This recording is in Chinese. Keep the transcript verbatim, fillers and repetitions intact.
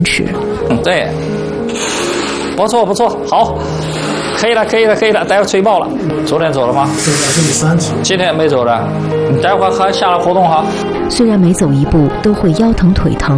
持。 嗯，对，不错不错，好，可以了可以了可以了，待会催报了。昨天走了吗？ 对，这第三期。 今天没走的，你待会儿还下来活动哈。 虽然每走一步都会腰疼腿疼，